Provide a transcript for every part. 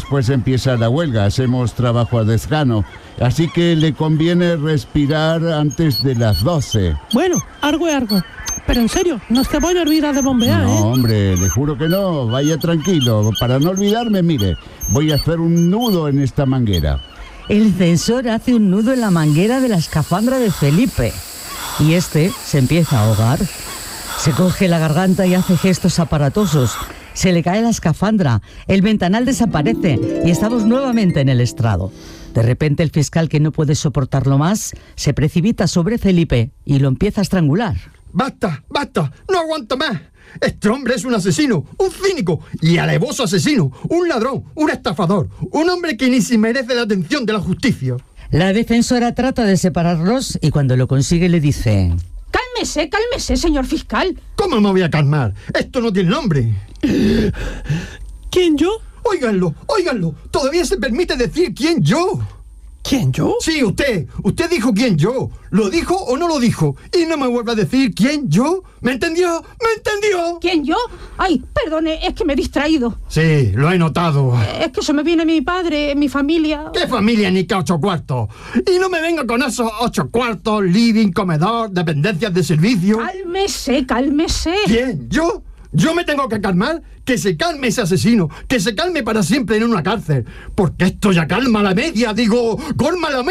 después empieza la huelga, hacemos trabajo a desgano, así que le conviene respirar antes de las 12. Bueno, algo es algo. Pero en serio, no se vaya a olvidar de bombear, No, hombre, le juro que no, vaya tranquilo. Para no olvidarme, mire, voy a hacer un nudo en esta manguera. El censor hace un nudo en la manguera de la escafandra de Felipe y este se empieza a ahogar. Se coge la garganta y hace gestos aparatosos. Se le cae la escafandra, el ventanal desaparece y estamos nuevamente en el estrado. De repente el fiscal, que no puede soportarlo más, se precipita sobre Felipe y lo empieza a estrangular. ¡Basta! ¡Basta! ¡No aguanto más! Este hombre es un asesino, un cínico y alevoso asesino, un ladrón, un estafador, un hombre que ni se merece la atención de la justicia. La defensora trata de separarlos y cuando lo consigue le dice: Cálmese, cálmese, señor fiscal. ¿Cómo me voy a calmar? Esto no tiene nombre. ¿Quién, yo? Óiganlo, óiganlo. Todavía se permite decir quién yo. ¿Quién, yo? Sí, usted. Usted dijo quién yo. ¿Lo dijo o no lo dijo? Y no me vuelva a decir quién yo. ¿Me entendió? ¿Me entendió? ¿Quién, yo? Ay, perdone, es que me he distraído. Sí, lo he notado. Es que se me viene mi padre, mi familia. ¿Qué familia ni qué 8 cuartos? Y no me venga con esos 8 cuartos, living, comedor, dependencias de servicio. Cálmese, cálmese. ¿Quién? ¿Yo? ¿Yo me tengo que calmar? Que se calme ese asesino, que se calme para siempre en una cárcel. Porque esto ya calma la media, colma la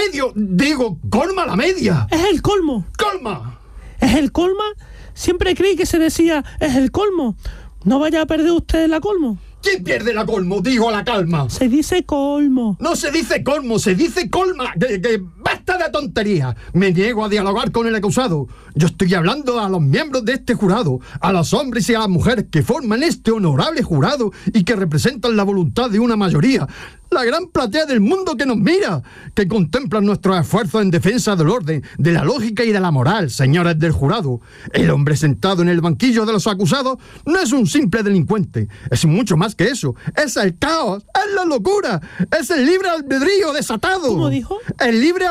media. Es el colmo. ¡Colma! ¿Es el colma? Siempre creí que se decía, es el colmo. No vaya a perder usted la colmo. ¿Quién pierde la colmo? Digo la calma. Se dice colmo. No se dice colmo, se dice colma. Que basta de tonterías. Me niego a dialogar con el acusado. Yo estoy hablando a los miembros de este jurado, a los hombres y a las mujeres que forman este honorable jurado y que representan la voluntad de una mayoría. La gran platea del mundo que nos mira, que contemplan nuestros esfuerzos en defensa del orden, de la lógica y de la moral, señores del jurado. El hombre sentado en el banquillo de los acusados no es un simple delincuente, es mucho más que eso. Es el caos, es la locura, es el libre albedrío desatado. ¿Cómo dijo? El libre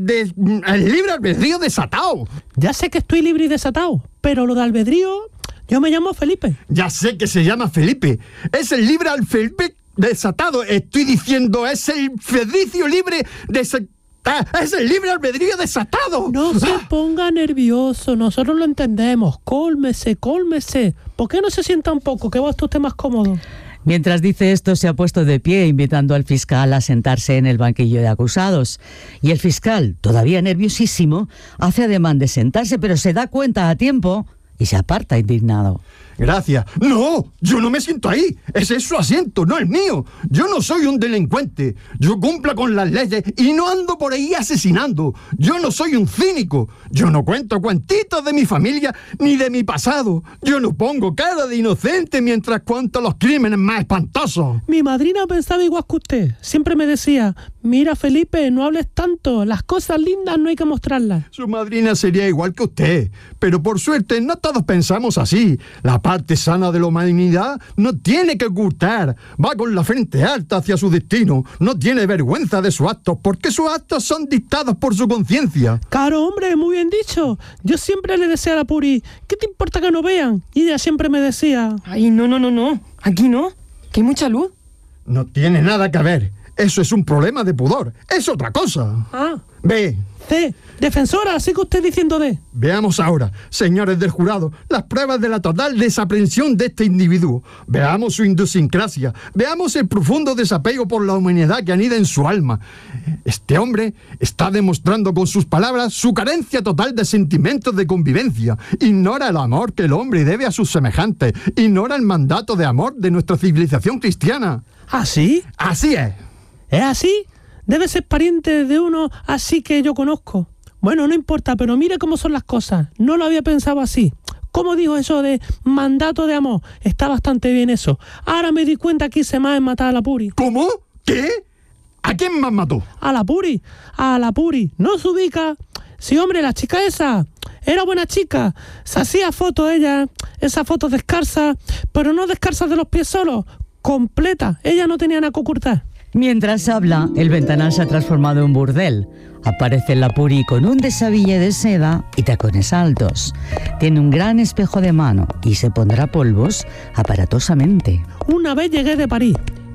albedrío desatado. Ya sé que estoy libre y desatado, pero lo de albedrío, yo me llamo Felipe. Ya sé que se llama Felipe, es el libre albedrío desatado, estoy diciendo, es el fedricio libre desatado. Es el libre albedrío desatado. No se ponga nervioso, nosotros lo entendemos. Cólmese, cólmese. ¿Por qué no se sienta un poco, que va usted más cómodo? Mientras dice esto, se ha puesto de pie invitando al fiscal a sentarse en el banquillo de acusados. Y el fiscal, todavía nerviosísimo, hace ademán de sentarse, pero se da cuenta a tiempo y se aparta indignado. Gracias. No, yo no me siento ahí. Ese es su asiento, no el mío. Yo no soy un delincuente. Yo cumplo con las leyes y no ando por ahí asesinando. Yo no soy un cínico. Yo no cuento cuentitos de mi familia ni de mi pasado. Yo no pongo cara de inocente mientras cuento los crímenes más espantosos. Mi madrina pensaba igual que usted. Siempre me decía, mira Felipe, no hables tanto. Las cosas lindas no hay que mostrarlas. Su madrina sería igual que usted. Pero por suerte no todos pensamos así. La parte sana de la humanidad no tiene que ocultar. Va con la frente alta hacia su destino. No tiene vergüenza de sus actos, porque sus actos son dictados por su conciencia. Claro, hombre, muy bien dicho. Yo siempre le decía a la Puri, ¿qué te importa que no vean? Y ella siempre me decía, ay, no. Aquí no, que hay mucha luz. No tiene nada que ver. Eso es un problema de pudor. Es otra cosa. Ah. B. C. Defensora, sigue usted diciendo D. Veamos ahora, señores del jurado, las pruebas de la total desaprensión de este individuo. Veamos su idiosincrasia. Veamos el profundo desapego por la humanidad que anida en su alma. Este hombre está demostrando con sus palabras su carencia total de sentimientos de convivencia. Ignora el amor que el hombre debe a sus semejantes. Ignora el mandato de amor de nuestra civilización cristiana. ¿Ah, sí? Así es. ¿Es así? Debe ser pariente de uno así que yo conozco. Bueno, no importa, pero mire cómo son las cosas. No lo había pensado así. ¿Cómo dijo eso de mandato de amor? Está bastante bien eso. Ahora me di cuenta que hice más en matar a la Puri. ¿Cómo? ¿Qué? ¿A quién más mató? A la Puri. A la Puri. ¿No se ubica? Sí, hombre, la chica esa era buena chica. Se hacía fotos ella, esas fotos descalzas, pero no descalzas de los pies solos, completa. Ella no tenía nada que ocultar. Mientras habla, el ventanal se ha transformado en burdel. Aparece la Puri con un desabille de seda y tacones altos. Tiene un gran espejo de mano y se pondrá polvos aparatosamente. Una vez llegué de París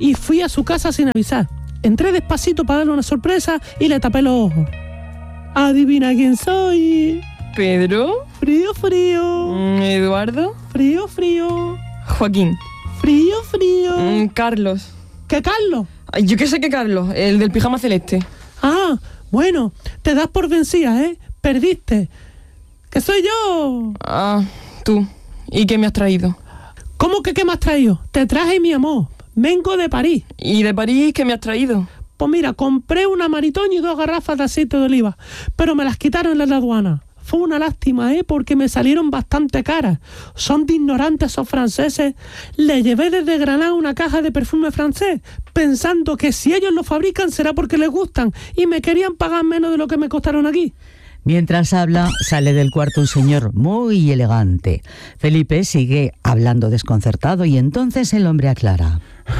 y fui a su casa sin avisar. Entré despacito para darle una sorpresa y le tapé los ojos. ¿Adivina quién soy? ¿Pedro? Frío, frío. ¿Eduardo? Frío, frío. ¿Joaquín? Frío, frío. ¿Carlos? ¿Qué Carlos? Ay, yo qué sé qué Carlos, el del pijama celeste. Ah, bueno, te das por vencida, ¿eh? Perdiste. ¡Que soy yo! Ah, tú. ¿Y qué me has traído? ¿Cómo que qué me has traído? Te traje mi amor. Vengo de París. ¿Y de París qué me has traído? Pues mira, compré una maritón y 2 garrafas de aceite de oliva, pero me las quitaron en la aduana. Fue una lástima, porque me salieron bastante caras. Son de ignorantes esos franceses. Le llevé desde Granada una caja de perfume francés, pensando que si ellos lo fabrican será porque les gustan, y me querían pagar menos de lo que me costaron aquí. Mientras habla, sale del cuarto un señor muy elegante. Felipe sigue hablando desconcertado y entonces el hombre aclara.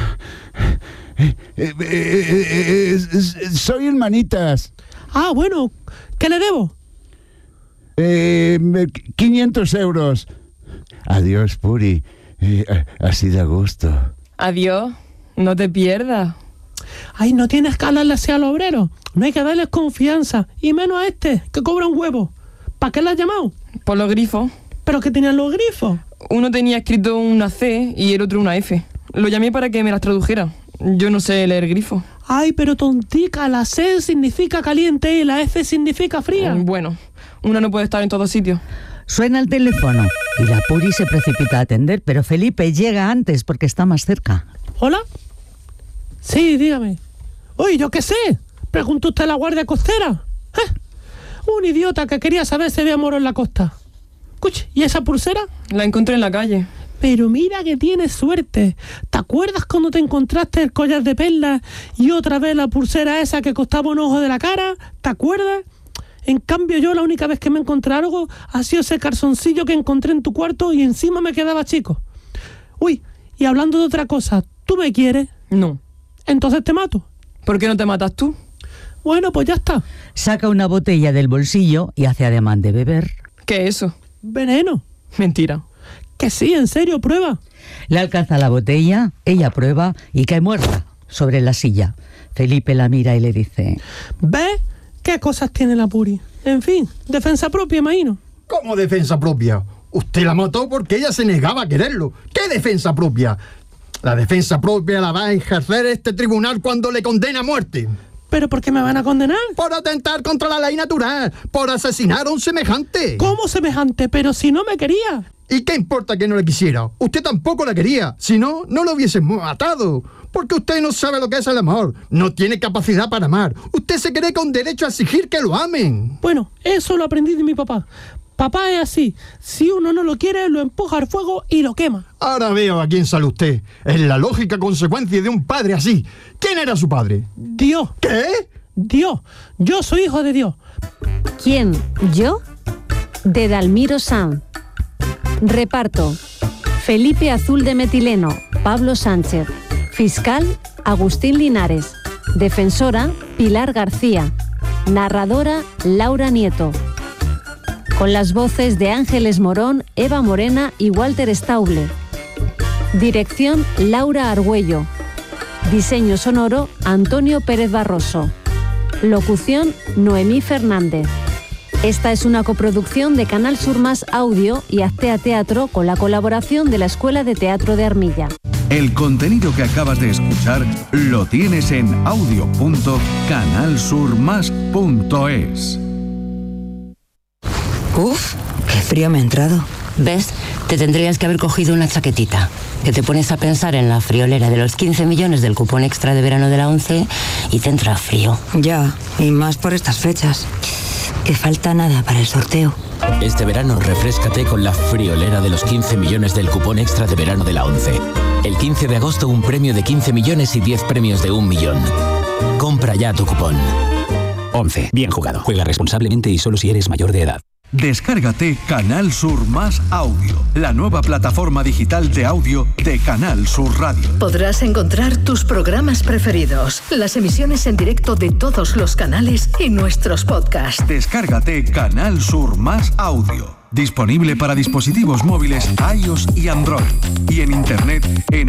Soy el Manitas. Ah, bueno, ¿qué le debo? 500 euros. Adiós, Puri. Así da gusto. Adiós. No te pierdas. Ay, no tienes que hablarle así al obrero. No hay que darles confianza. Y menos a este, que cobra un huevo. ¿Para qué le has llamado? Por los grifos. ¿Pero qué tenían los grifos? Uno tenía escrito una C y el otro una F. Lo llamé para que me las tradujera. Yo no sé leer grifos. Ay, pero tontica, la C significa caliente y la F significa fría. Bueno, una no puede estar en todos sitios. Suena el teléfono y la Puri se precipita a atender, pero Felipe llega antes porque está más cerca. ¿Hola? Sí, dígame. Uy, ¿yo qué sé? ¿Preguntó usted a la guardia costera? Un idiota que quería saber si había moro en la costa. Escuche, ¿y esa pulsera? La encontré en la calle. Pero mira que tienes suerte. ¿Te acuerdas cuando te encontraste el collar de perlas y otra vez la pulsera esa que costaba un ojo de la cara? ¿Te acuerdas? En cambio yo la única vez que me encontré algo ha sido ese calzoncillo que encontré en tu cuarto y encima me quedaba chico. Uy, y hablando de otra cosa, ¿tú me quieres? No. Entonces te mato. ¿Por qué no te matas tú? Bueno, pues ya está. Saca una botella del bolsillo y hace ademán de beber. ¿Qué es eso? Veneno. Mentira. Que sí, en serio, prueba. Le alcanza la botella, ella prueba y cae muerta sobre la silla. Felipe la mira y le dice: ¿Ves qué cosas tiene la Puri? En fin, defensa propia, imagino. ¿Cómo defensa propia? Usted la mató porque ella se negaba a quererlo. ¿Qué defensa propia? La defensa propia la va a ejercer este tribunal cuando le condena a muerte. ¿Pero por qué me van a condenar? Por atentar contra la ley natural, por asesinar a un semejante. ¿Cómo semejante? Pero si no me quería. ¿Y qué importa que no le quisiera? Usted tampoco la quería. Si no, no lo hubiese matado. Porque usted no sabe lo que es el amor. No tiene capacidad para amar. Usted se cree con derecho a exigir que lo amen. Bueno, eso lo aprendí de mi papá. Papá es así. Si uno no lo quiere, lo empuja al fuego y lo quema. Ahora veo a quién sale usted. Es la lógica consecuencia de un padre así. ¿Quién era su padre? Dios. ¿Qué? Dios. Yo soy hijo de Dios. ¿Quién? ¿Yo? De Dalmiro Sanz. Reparto: Felipe Azul de Metileno, Pablo Sánchez. Fiscal: Agustín Linares. Defensora: Pilar García. Narradora: Laura Nieto. Con las voces de Ángeles Morón, Eva Morena y Walter Stauble. Dirección: Laura Argüello. Diseño sonoro: Antonio Pérez Barroso. Locución: Noemí Fernández. Esta es una coproducción de Canal Sur Más Audio y Actea Teatro con la colaboración de la Escuela de Teatro de Armilla. El contenido que acabas de escuchar lo tienes en audio.canalsurmas.es. Uf, qué frío me ha entrado. ¿Ves? Te tendrías que haber cogido una chaquetita. Que te pones a pensar en la friolera de los 15 millones del cupón extra de verano de la ONCE y te entra frío. Ya, y más por estas fechas. Que falta nada para el sorteo. Este verano refréscate con la friolera de los 15 millones del cupón extra de verano de la ONCE. El 15 de agosto un premio de 15 millones y 10 premios de 1 millón. Compra ya tu cupón. ONCE. Bien jugado. Juega responsablemente y solo si eres mayor de edad. Descárgate Canal Sur Más Audio, la nueva plataforma digital de audio de Canal Sur Radio. Podrás encontrar tus programas preferidos, las emisiones en directo de todos los canales y nuestros podcasts. Descárgate Canal Sur Más Audio. Disponible para dispositivos móviles iOS y Android. Y en internet en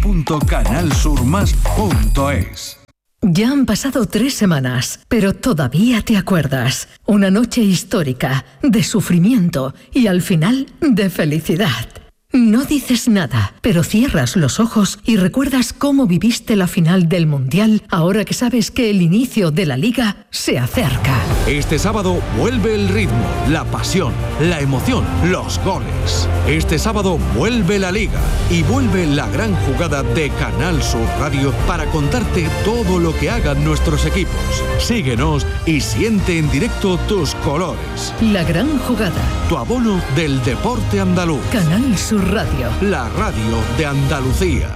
audio.canalsurmas.es. Ya han pasado 3 semanas, pero todavía te acuerdas. Una noche histórica, de sufrimiento y al final de felicidad. No dices nada, pero cierras los ojos y recuerdas cómo viviste la final del Mundial ahora que sabes que el inicio de la Liga se acerca. Este sábado vuelve el ritmo, la pasión, la emoción, los goles. Este sábado vuelve la Liga y vuelve la gran jugada de Canal Sur Radio para contarte todo lo que hagan nuestros equipos. Síguenos y siente en directo tus colores. La gran jugada. Tu abono del deporte andaluz. Canal Sur Radio. La radio de Andalucía.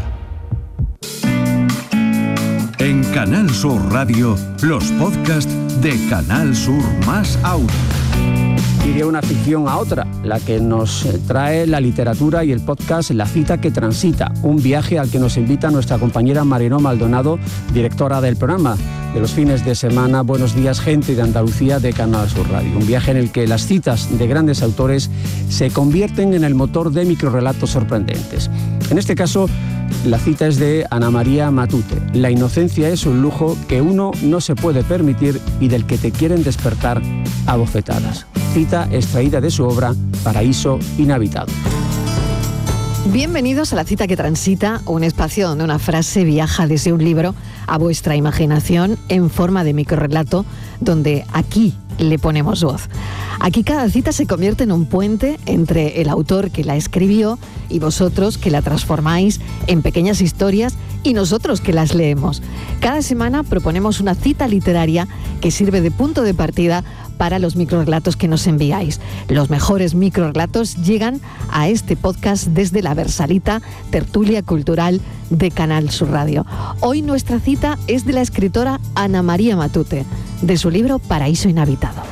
En Canal Sur Radio, los podcasts de Canal Sur Más Audio. Y de una ficción a otra, la que nos trae la literatura y el podcast La cita que transita, un viaje al que nos invita nuestra compañera Mariló Maldonado, directora del programa de los fines de semana Buenos Días, Gente de Andalucía de Canal Sur Radio. Un viaje en el que las citas de grandes autores se convierten en el motor de microrrelatos sorprendentes. En este caso, la cita es de Ana María Matute. La inocencia es un lujo que uno no se puede permitir y del que te quieren despertar a bofetadas. Cita extraída de su obra Paraíso Inhabitado. Bienvenidos a La cita que transita, un espacio donde una frase viaja desde un libro a vuestra imaginación en forma de microrrelato, donde aquí le ponemos voz. Aquí cada cita se convierte en un puente entre el autor que la escribió y vosotros que la transformáis en pequeñas historias y nosotros que las leemos. Cada semana proponemos una cita literaria que sirve de punto de partida para los microrrelatos que nos enviáis. Los mejores microrrelatos llegan a este podcast desde la Versalita, tertulia cultural de Canal Sur Radio. Hoy nuestra cita es de la escritora Ana María Matute, de su libro Paraíso Inhabitado.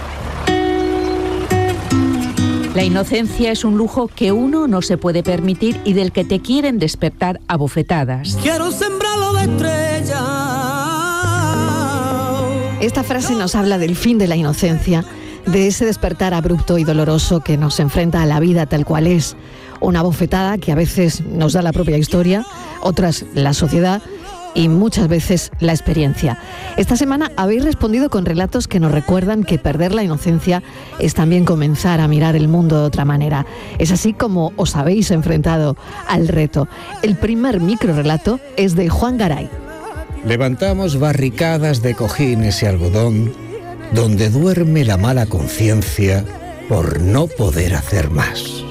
La inocencia es un lujo que uno no se puede permitir y del que te quieren despertar a bofetadas. Quiero sembrarlo de estrellas. Esta frase nos habla del fin de la inocencia, de ese despertar abrupto y doloroso que nos enfrenta a la vida tal cual es. Una bofetada que a veces nos da la propia historia, otras la sociedad y muchas veces la experiencia. Esta semana habéis respondido con relatos que nos recuerdan que perder la inocencia es también comenzar a mirar el mundo de otra manera. Es así como os habéis enfrentado al reto. El primer microrrelato es de Juan Garay. Levantamos barricadas de cojines y algodón donde duerme la mala conciencia por no poder hacer más.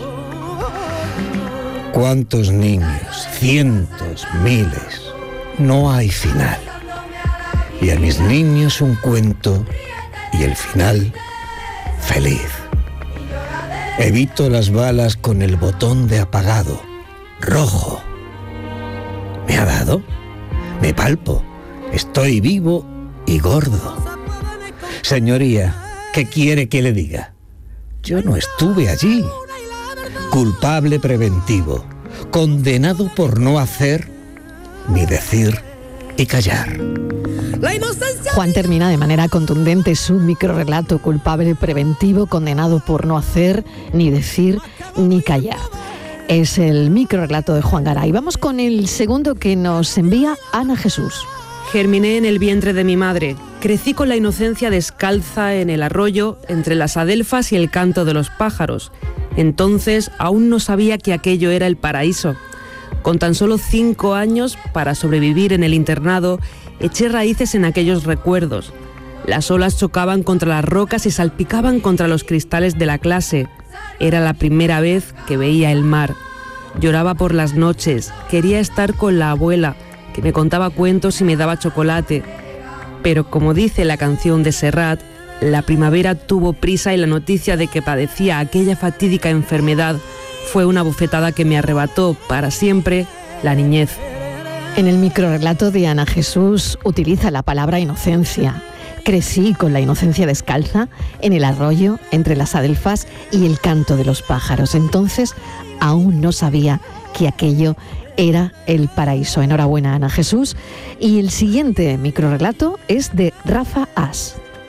¿Cuántos niños? Cientos, miles. No hay final. Y a mis niños un cuento y el final feliz. Evito las balas con el botón de apagado, rojo. ¿Me ha dado? Me palpo. Estoy vivo y gordo. Señoría, ¿qué quiere que le diga? Yo no estuve allí. Culpable preventivo, condenado por no hacer ni decir y callar. Juan termina de manera contundente su microrrelato: culpable preventivo, condenado por no hacer, ni decir, ni callar. Es el microrrelato de Juan Garay. Vamos con el segundo que nos envía Ana Jesús. Germiné en el vientre de mi madre. Crecí con la inocencia descalza en el arroyo, entre las adelfas y el canto de los pájaros. Entonces aún no sabía que aquello era el paraíso. Con tan solo 5 años, para sobrevivir en el internado, eché raíces en aquellos recuerdos. Las olas chocaban contra las rocas y salpicaban contra los cristales de la clase. Era la primera vez que veía el mar. Lloraba por las noches, quería estar con la abuela, que me contaba cuentos y me daba chocolate. Pero como dice la canción de Serrat, la primavera tuvo prisa y la noticia de que padecía aquella fatídica enfermedad fue una bofetada que me arrebató para siempre la niñez. En el microrrelato de Ana Jesús utiliza la palabra inocencia. Crecí con la inocencia descalza en el arroyo, entre las adelfas y el canto de los pájaros. Entonces aún no sabía que aquello era el paraíso. Enhorabuena, Ana Jesús. Y el siguiente microrrelato es de Rafa As.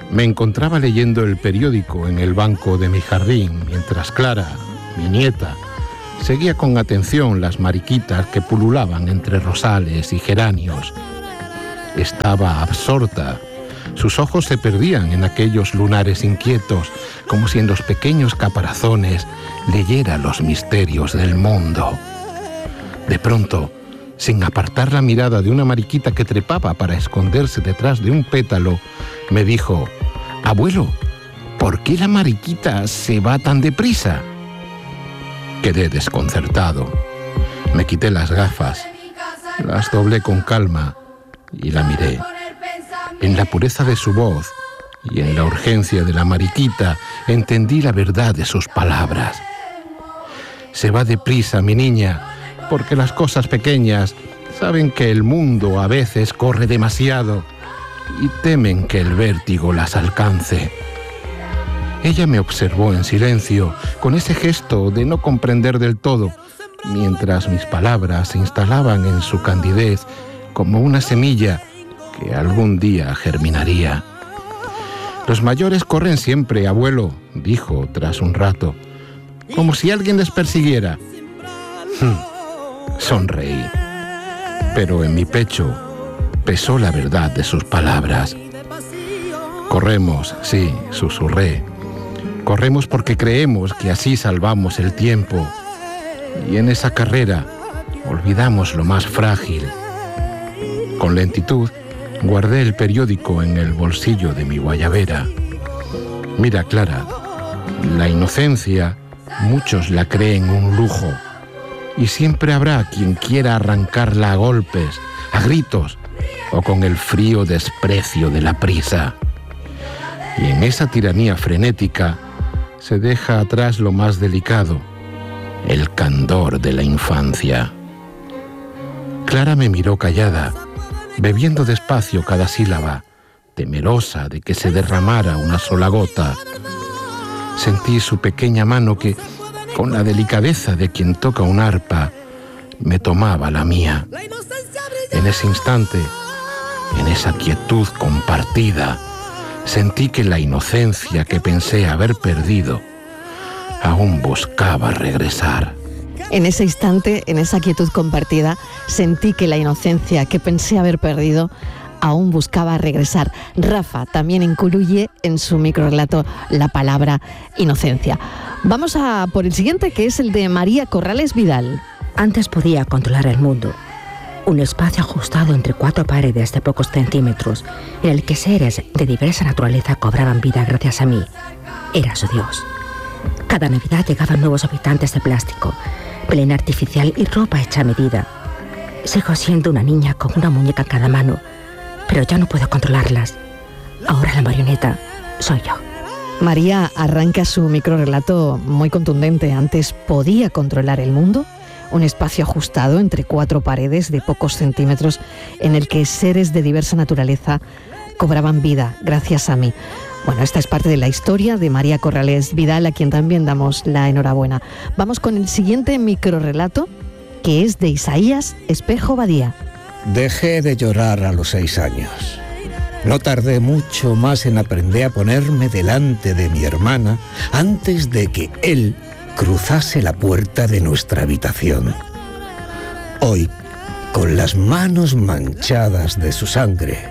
Me encontraba leyendo el periódico en el banco de mi jardín, mientras Clara, mi nieta, seguía con atención las mariquitas que pululaban entre rosales y geranios. Estaba absorta. Sus ojos se perdían en aquellos lunares inquietos, como si en los pequeños caparazones leyera los misterios del mundo. De pronto, sin apartar la mirada de una mariquita que trepaba para esconderse detrás de un pétalo, me dijo: «Abuelo, ¿por qué la mariquita se va tan deprisa?». Quedé desconcertado. Me quité las gafas, las doblé con calma y la miré. En la pureza de su voz y en la urgencia de la mariquita entendí la verdad de sus palabras. Se va deprisa, mi niña, porque las cosas pequeñas saben que el mundo a veces corre demasiado y temen que el vértigo las alcance. Ella me observó en silencio, con ese gesto de no comprender del todo, mientras mis palabras se instalaban en su candidez como una semilla que algún día germinaría. «Los mayores corren siempre, abuelo», dijo tras un rato, «como si alguien les persiguiera». Sonreí, pero en mi pecho pesó la verdad de sus palabras. «Corremos, sí», susurré. «Corremos porque creemos que así salvamos el tiempo. Y en esa carrera olvidamos lo más frágil». Con lentitud guardé el periódico en el bolsillo de mi guayabera. «Mira, Clara, la inocencia muchos la creen un lujo, y siempre habrá quien quiera arrancarla a golpes, a gritos o con el frío desprecio de la prisa. Y en esa tiranía frenética se deja atrás lo más delicado, el candor de la infancia». Clara me miró callada, bebiendo despacio cada sílaba, temerosa de que se derramara una sola gota. Sentí su pequeña mano que, con la delicadeza de quien toca un arpa, me tomaba la mía. En ese instante, en esa quietud compartida, sentí que la inocencia que pensé haber perdido aún buscaba regresar. En ese instante, en esa quietud compartida, sentí que la inocencia que pensé haber perdido aún buscaba regresar. Rafa también incluye en su microrrelato la palabra inocencia. Vamos a por el siguiente, que es el de María Corrales Vidal. Antes podía controlar el mundo. Un espacio ajustado entre 4 paredes de pocos centímetros, en el que seres de diversa naturaleza cobraban vida gracias a mí. Era su Dios. Cada Navidad llegaban nuevos habitantes de plástico, Belén artificial y ropa hecha a medida. Sigo siendo una niña con una muñeca en cada mano, pero ya no puedo controlarlas. Ahora la marioneta soy yo. María arranca su microrrelato muy contundente. Antes podía controlar el mundo, un espacio ajustado entre 4 paredes de pocos centímetros en el que seres de diversa naturaleza cobraban vida gracias a mí. Bueno, esta es parte de la historia de María Corrales Vidal, a quien también damos la enhorabuena. Vamos con el siguiente microrrelato, que es de Isaías Espejo Badía. Dejé de llorar a los 6 años. No tardé mucho más en aprender a ponerme delante de mi hermana antes de que él cruzase la puerta de nuestra habitación. Hoy, con las manos manchadas de su sangre,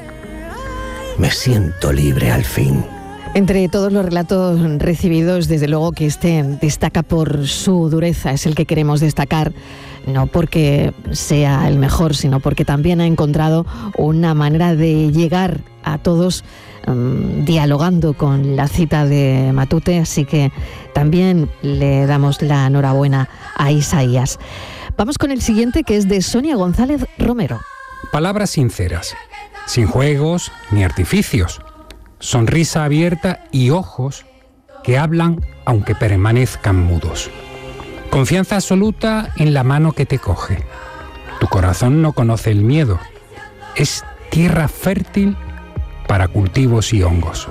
me siento libre al fin. Entre todos los relatos recibidos, desde luego que este destaca por su dureza, es el que queremos destacar, no porque sea el mejor, sino porque también ha encontrado una manera de llegar a todos dialogando con la cita de Matute, así que también le damos la enhorabuena a Isaías. Vamos con el siguiente, que es de Sonia González Romero. Palabras sinceras, sin juegos ni artificios. Sonrisa abierta y ojos que hablan aunque permanezcan mudos. Confianza absoluta en la mano que te coge. Tu corazón no conoce el miedo. Es tierra fértil para cultivos y hongos.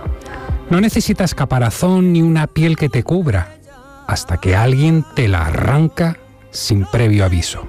No necesitas caparazón ni una piel que te cubra, hasta que alguien te la arranca sin previo aviso.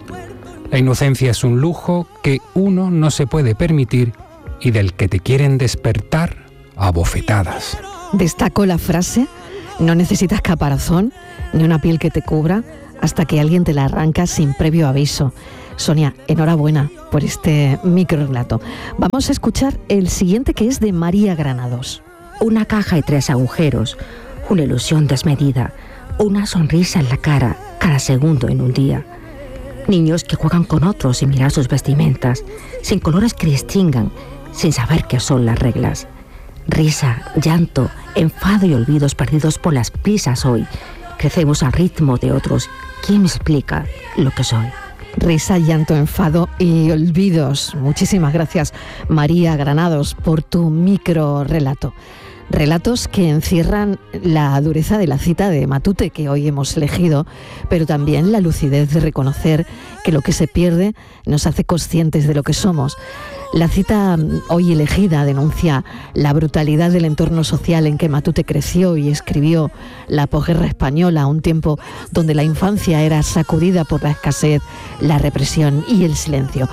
La inocencia es un lujo que uno no se puede permitir y del que te quieren despertar a bofetadas. Destaco la frase: no necesitas caparazón ni una piel que te cubra hasta que alguien te la arranca sin previo aviso. Sonia, enhorabuena por este microrelato. Vamos a escuchar el siguiente, que es de María Granados. Una caja y 3 agujeros, una ilusión desmedida, una sonrisa en la cara cada segundo en un día. Niños que juegan con otros sin mirar sus vestimentas, sin colores que distingan, sin saber qué son las reglas. Risa, llanto, enfado y olvidos perdidos por las prisas hoy. Crecemos al ritmo de otros. ¿Quién me explica lo que soy? Risa, llanto, enfado y olvidos. Muchísimas gracias, María Granados, por tu microrelato. Relatos que encierran la dureza de la cita de Matute que hoy hemos elegido, pero también la lucidez de reconocer que lo que se pierde nos hace conscientes de lo que somos. La cita hoy elegida denuncia la brutalidad del entorno social en que Matute creció y escribió la posguerra española, un tiempo donde la infancia era sacudida por la escasez, la represión y el silencio.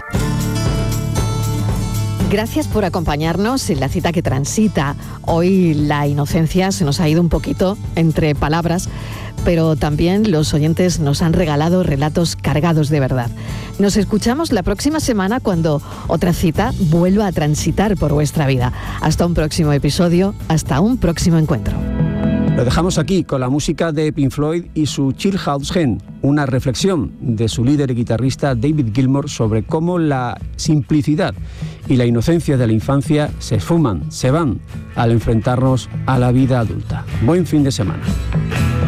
Gracias por acompañarnos en la cita que transita. Hoy la inocencia se nos ha ido un poquito entre palabras, pero también los oyentes nos han regalado relatos cargados de verdad. Nos escuchamos la próxima semana cuando otra cita vuelva a transitar por vuestra vida. Hasta un próximo episodio, hasta un próximo encuentro. Lo dejamos aquí con la música de Pink Floyd y su Chill House Gen, una reflexión de su líder y guitarrista David Gilmour sobre cómo la simplicidad y la inocencia de la infancia se esfuman, se van al enfrentarnos a la vida adulta. Buen fin de semana.